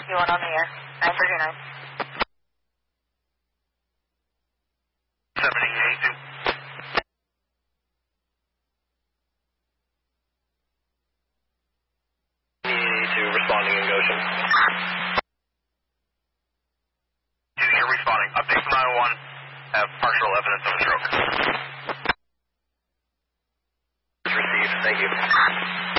You want on the air. 939. 7882. Responding in Goshen. You're responding. Update from 901. Have partial evidence of a stroke. Received. Thank you.